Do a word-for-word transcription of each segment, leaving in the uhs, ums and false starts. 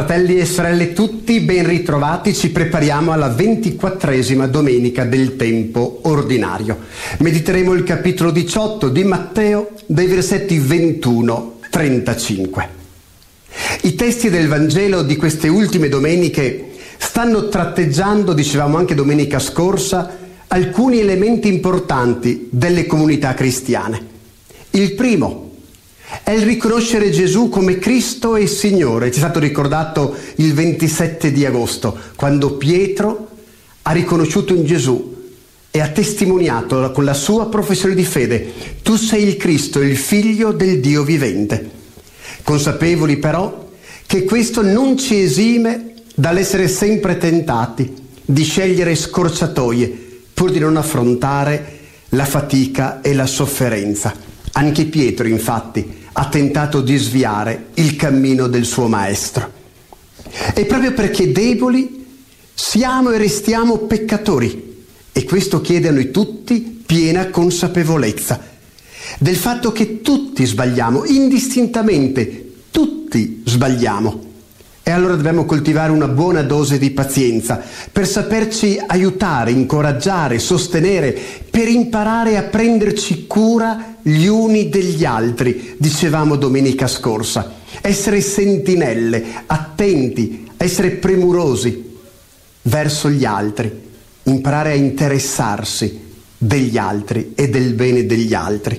Fratelli e sorelle tutti, ben ritrovati. Ci prepariamo alla ventiquattresima domenica del tempo ordinario. Mediteremo il capitolo diciotto di Matteo, dai versetti ventuno a trentacinque. I testi del Vangelo di queste ultime domeniche stanno tratteggiando, dicevamo anche domenica scorsa, alcuni elementi importanti delle comunità cristiane. Il primo è il riconoscere Gesù come Cristo e Signore. Ci è stato ricordato il ventisette di agosto, quando Pietro ha riconosciuto in Gesù e ha testimoniato con la sua professione di fede: tu sei il Cristo, il Figlio del Dio vivente. Consapevoli però che questo non ci esime dall'essere sempre tentati di scegliere scorciatoie pur di non affrontare la fatica e la sofferenza. Anche Pietro, infatti, ha tentato di sviare il cammino del suo maestro. E proprio perché deboli siamo e restiamo peccatori, e questo chiede a noi tutti piena consapevolezza del fatto che tutti sbagliamo, indistintamente, tutti sbagliamo. E allora dobbiamo coltivare una buona dose di pazienza per saperci aiutare, incoraggiare, sostenere, per imparare a prenderci cura gli uni degli altri, dicevamo domenica scorsa. Essere sentinelle, attenti, essere premurosi verso gli altri, imparare a interessarsi degli altri e del bene degli altri.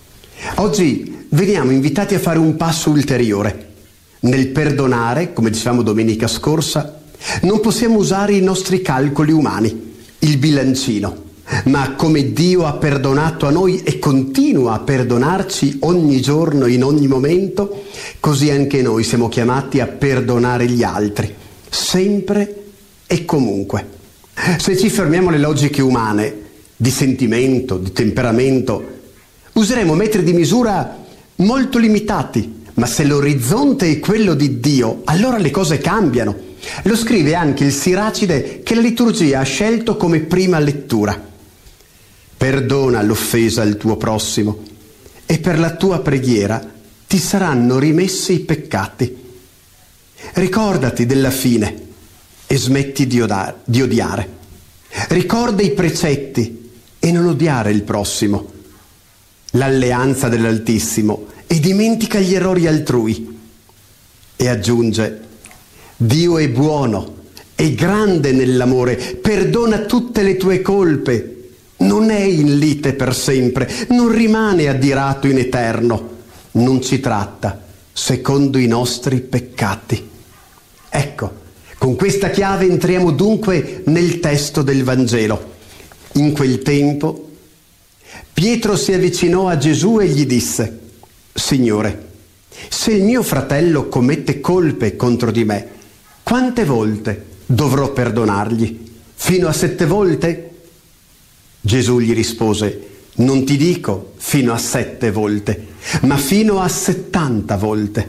Oggi veniamo invitati a fare un passo ulteriore. Nel perdonare, come dicevamo domenica scorsa, non possiamo usare i nostri calcoli umani, il bilancino, ma come Dio ha perdonato a noi e continua a perdonarci ogni giorno, in ogni momento, così anche noi siamo chiamati a perdonare gli altri, sempre e comunque. Se ci fermiamo alle logiche umane, di sentimento, di temperamento, useremo metri di misura molto limitati. Ma se l'orizzonte è quello di Dio, allora le cose cambiano. Lo scrive anche il Siracide, che la liturgia ha scelto come prima lettura. Perdona l'offesa al tuo prossimo e per la tua preghiera ti saranno rimessi i peccati. Ricordati della fine e smetti di, odare, di odiare. Ricorda i precetti e non odiare il prossimo, l'alleanza dell'Altissimo, e dimentica gli errori altrui. E aggiunge: Dio è buono, è grande nell'amore, perdona tutte le tue colpe, non è in lite per sempre, non rimane adirato in eterno, non ci tratta secondo i nostri peccati. Ecco, con questa chiave entriamo dunque nel testo del Vangelo. In quel tempo Pietro si avvicinò a Gesù e gli disse: Signore, se il mio fratello commette colpe contro di me, quante volte dovrò perdonargli? Fino a sette volte? Gesù gli rispose: non ti dico fino a sette volte, ma fino a settanta volte.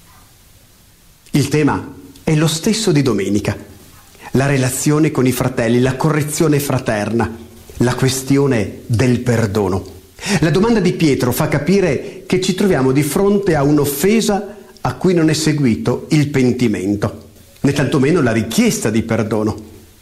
Il tema è lo stesso di domenica: la relazione con i fratelli, la correzione fraterna, la questione del perdono. La domanda di Pietro fa capire che ci troviamo di fronte a un'offesa a cui non è seguito il pentimento, né tantomeno la richiesta di perdono.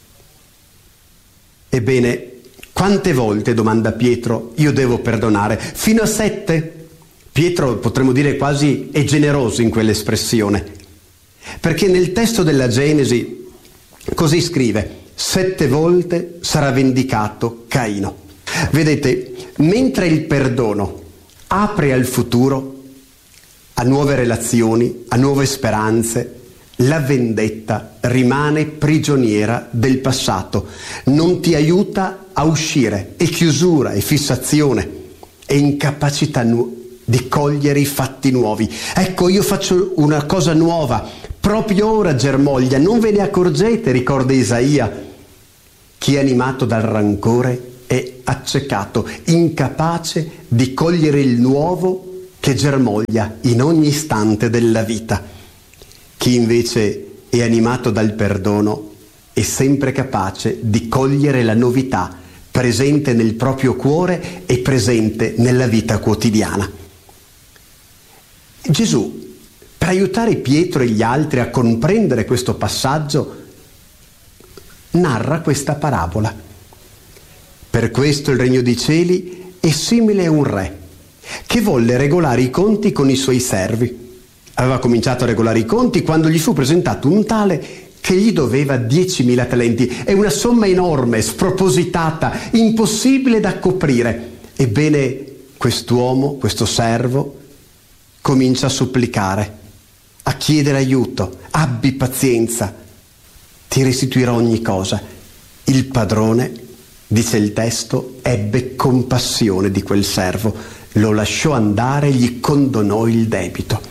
Ebbene, quante volte, domanda Pietro, io devo perdonare? Fino a sette? Pietro, potremmo dire quasi, è generoso in quell'espressione, perché nel testo della Genesi così scrive: sette volte sarà vendicato Caino. Vedete, mentre il perdono apre al futuro, a nuove relazioni, a nuove speranze, la vendetta rimane prigioniera del passato, non ti aiuta a uscire, è chiusura, è fissazione, è incapacità nu- di cogliere i fatti nuovi. Ecco, io faccio una cosa nuova, proprio ora germoglia, non ve ne accorgete, ricorda Isaia. Chi è animato dal rancore è accecato, incapace di cogliere il nuovo che germoglia in ogni istante della vita. Chi invece è animato dal perdono è sempre capace di cogliere la novità presente nel proprio cuore e presente nella vita quotidiana. Gesù Per aiutare Pietro e gli altri a comprendere questo passaggio, narra questa parabola. Per questo il regno dei cieli è simile a un re che volle regolare i conti con i suoi servi. Aveva cominciato a regolare i conti quando gli fu presentato un tale che gli doveva diecimila talenti. È una somma enorme, spropositata, impossibile da coprire. Ebbene, quest'uomo, questo servo, comincia a supplicare, a chiedere aiuto. Abbi pazienza, ti restituirò ogni cosa. Il padrone, dice il testo, ebbe compassione di quel servo, lo lasciò andare e gli condonò il debito.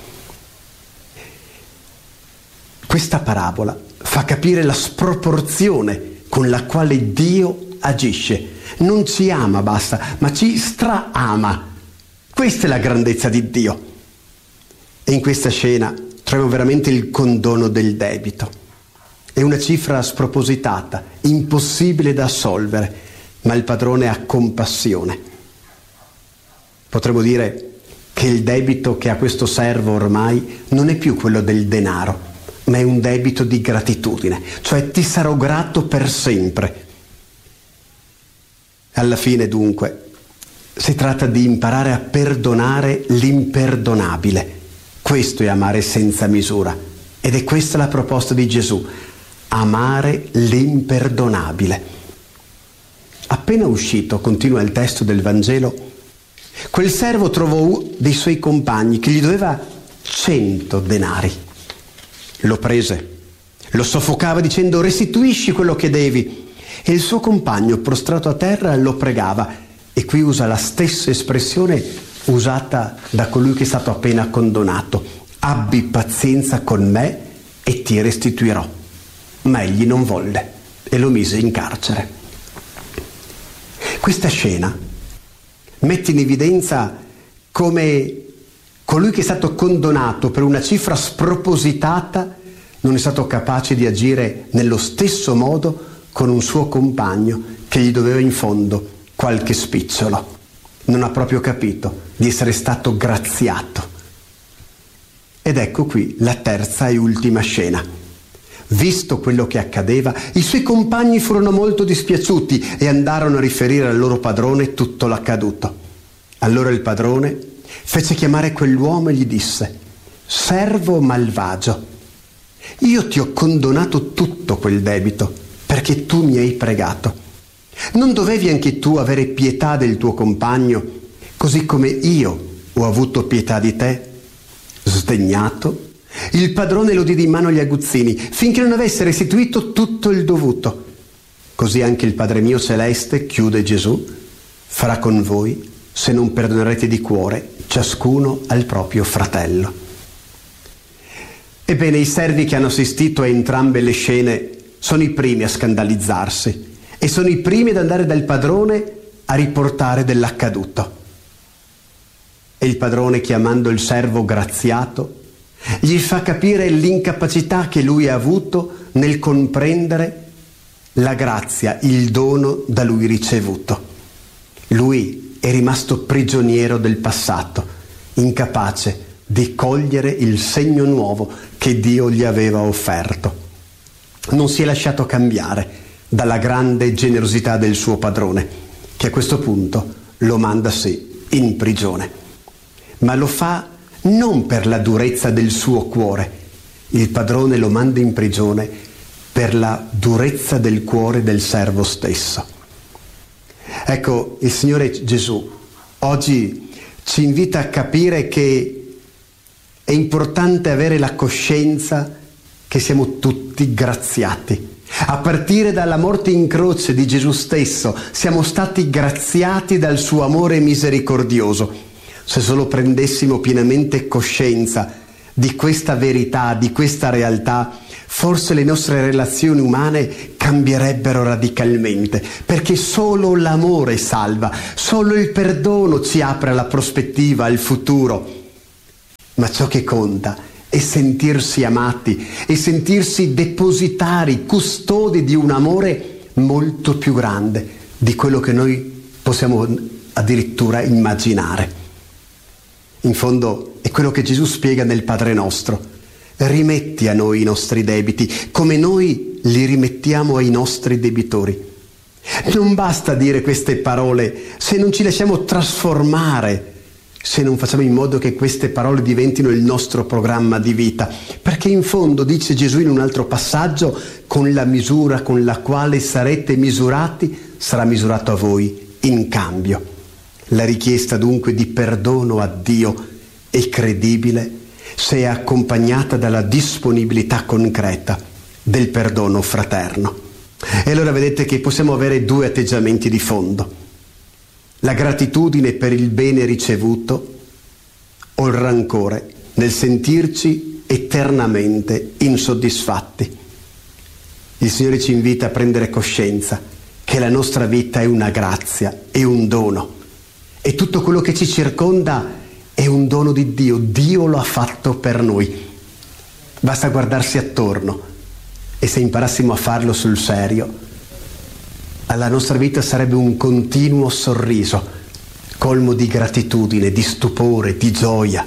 Questa parabola fa capire la sproporzione con la quale Dio agisce. Non ci ama, basta, ma ci straama. Questa è la grandezza di Dio. E in questa scena troviamo veramente il condono del debito. È una cifra spropositata, impossibile da assolvere, ma il padrone ha compassione. Potremmo dire che il debito che ha questo servo ormai non è più quello del denaro, ma è un debito di gratitudine, cioè ti sarò grato per sempre. Alla fine, dunque, si tratta di imparare a perdonare l'imperdonabile. Questo è amare senza misura, ed è questa la proposta di Gesù: amare l'imperdonabile. Appena uscito, continua il testo del Vangelo, quel servo trovò dei suoi compagni che gli doveva cento denari. Lo prese, lo soffocava dicendo: restituisci quello che devi. E il suo compagno, prostrato a terra, lo pregava. E qui usa la stessa espressione usata da colui che è stato appena condonato: abbi pazienza con me e ti restituirò. Ma egli non volle e lo mise in carcere. Questa scena mette in evidenza come colui che è stato condonato per una cifra spropositata non è stato capace di agire nello stesso modo con un suo compagno che gli doveva in fondo qualche spicciolo. Non ha proprio capito di essere stato graziato. Ed ecco qui la terza e ultima scena. Visto quello che accadeva, i suoi compagni furono molto dispiaciuti e andarono a riferire al loro padrone tutto l'accaduto. Allora il padrone fece chiamare quell'uomo e gli disse: servo malvagio, io ti ho condonato tutto quel debito perché tu mi hai pregato. Non dovevi anche tu avere pietà del tuo compagno, così come io ho avuto pietà di te? Sdegnato, il padrone lo diede in mano agli aguzzini finché non avesse restituito tutto il dovuto. Così anche il Padre mio celeste, chiude Gesù, farà con voi se non perdonerete di cuore ciascuno al proprio fratello. Ebbene, i servi che hanno assistito a entrambe le scene sono i primi a scandalizzarsi e sono i primi ad andare dal padrone a riportare dell'accaduto. E il padrone, chiamando il servo graziato, gli fa capire l'incapacità che lui ha avuto nel comprendere la grazia, il dono da lui ricevuto. Lui è rimasto prigioniero del passato, incapace di cogliere il segno nuovo che Dio gli aveva offerto. Non si è lasciato cambiare dalla grande generosità del suo padrone, che a questo punto lo manda sì in prigione. Ma lo fa non per la durezza del suo cuore. Il padrone lo manda in prigione per la durezza del cuore del servo stesso. Ecco, il Signore Gesù oggi ci invita a capire che è importante avere la coscienza che siamo tutti graziati. A partire dalla morte in croce di Gesù stesso, siamo stati graziati dal suo amore misericordioso. Se solo prendessimo pienamente coscienza di questa verità, di questa realtà, forse le nostre relazioni umane cambierebbero radicalmente, perché solo l'amore salva, solo il perdono ci apre alla prospettiva, al futuro. Ma ciò che conta è sentirsi amati e sentirsi depositari, custodi di un amore molto più grande di quello che noi possiamo addirittura immaginare. In fondo è quello che Gesù spiega nel Padre nostro. Rimetti a noi i nostri debiti, come noi li rimettiamo ai nostri debitori. Non basta dire queste parole se non ci lasciamo trasformare, se non facciamo in modo che queste parole diventino il nostro programma di vita. Perché in fondo, dice Gesù in un altro passaggio, con la misura con la quale sarete misurati, sarà misurato a voi in cambio. La richiesta dunque di perdono a Dio è credibile se è accompagnata dalla disponibilità concreta del perdono fraterno. E allora vedete che possiamo avere due atteggiamenti di fondo: la gratitudine per il bene ricevuto o il rancore nel sentirci eternamente insoddisfatti. Il Signore ci invita a prendere coscienza che la nostra vita è una grazia, è un dono, e tutto quello che ci circonda è un dono di Dio. Dio lo ha fatto per noi. Basta guardarsi attorno, e se imparassimo a farlo sul serio, la nostra vita sarebbe un continuo sorriso, colmo di gratitudine, di stupore, di gioia.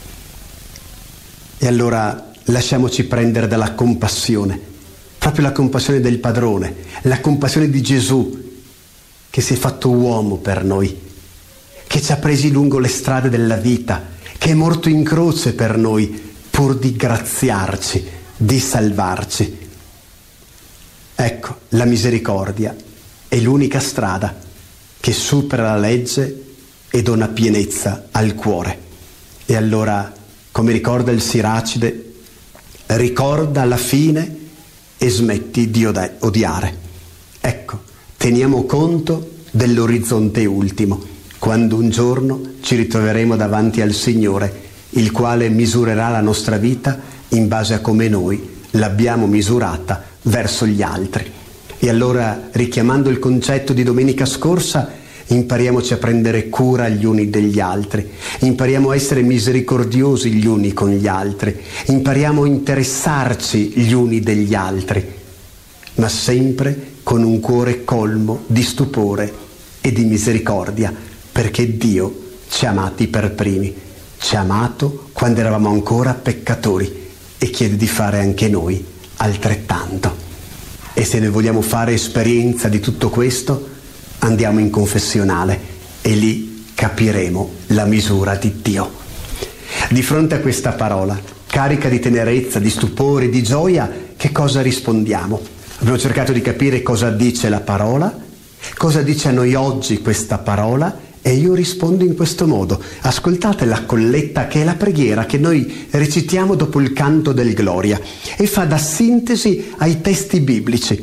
E allora lasciamoci prendere dalla compassione, proprio la compassione del Padrone, la compassione di Gesù, che si è fatto uomo per noi, che ci ha presi lungo le strade della vita, che è morto in croce per noi, pur di graziarci, di salvarci. Ecco, la misericordia è l'unica strada che supera la legge e dona pienezza al cuore. E allora, come ricorda il Siracide, ricorda la fine e smetti di ode- odiare. Ecco, teniamo conto dell'orizzonte ultimo, quando un giorno ci ritroveremo davanti al Signore, il quale misurerà la nostra vita in base a come noi l'abbiamo misurata verso gli altri. E allora, richiamando il concetto di domenica scorsa, impariamoci a prendere cura gli uni degli altri, impariamo a essere misericordiosi gli uni con gli altri, impariamo a interessarci gli uni degli altri, ma sempre con un cuore colmo di stupore e di misericordia, perché Dio ci ha amati per primi, ci ha amato quando eravamo ancora peccatori e chiede di fare anche noi altrettanto. E se noi vogliamo fare esperienza di tutto questo, andiamo in confessionale e lì capiremo la misura di Dio. Di fronte a questa parola, carica di tenerezza, di stupore, di gioia, che cosa rispondiamo? Abbiamo cercato di capire cosa dice la parola, cosa dice a noi oggi questa parola, e io rispondo in questo modo. Ascoltate la colletta, che è la preghiera che noi recitiamo dopo il canto del Gloria, e fa da sintesi ai testi biblici.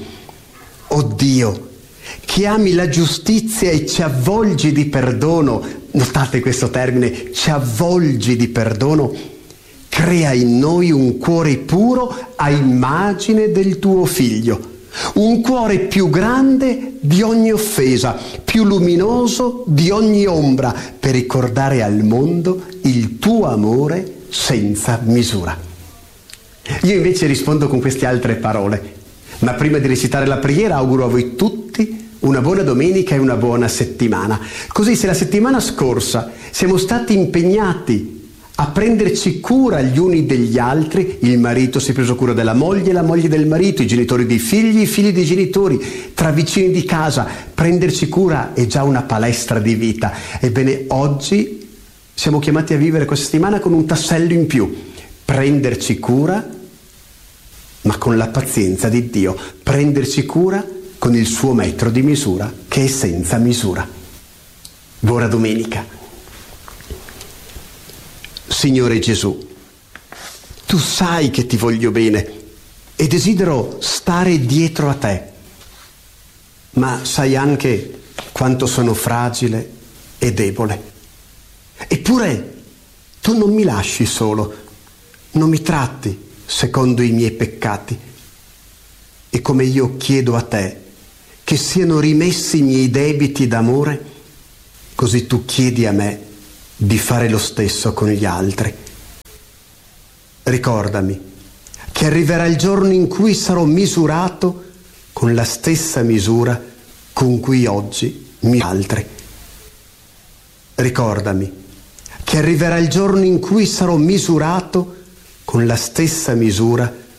O Dio, che ami la giustizia e ci avvolgi di perdono, notate questo termine, ci avvolgi di perdono, crea in noi un cuore puro a immagine del tuo Figlio, un cuore più grande di ogni offesa, più luminoso di ogni ombra, per ricordare al mondo il tuo amore senza misura. Io invece rispondo con queste altre parole, ma prima di recitare la preghiera auguro a voi tutti una buona domenica e una buona settimana. Così, se la settimana scorsa siamo stati impegnati a prenderci cura gli uni degli altri, il marito si è preso cura della moglie, la moglie del marito, i genitori dei figli, i figli dei genitori, tra vicini di casa, prenderci cura è già una palestra di vita. Ebbene, oggi siamo chiamati a vivere questa settimana con un tassello in più: prenderci cura, ma con la pazienza di Dio, prenderci cura con il suo metro di misura, che è senza misura. Buona domenica. Signore Gesù, tu sai che ti voglio bene e desidero stare dietro a te, ma sai anche quanto sono fragile e debole. Eppure tu non mi lasci solo, non mi tratti secondo i miei peccati. E come io chiedo a te che siano rimessi i miei debiti d'amore, così tu chiedi a me di fare lo stesso con gli altri. Ricordami che arriverà il giorno in cui sarò misurato con la stessa misura con cui oggi mi altri. Ricordami che arriverà il giorno in cui sarò misurato con la stessa misura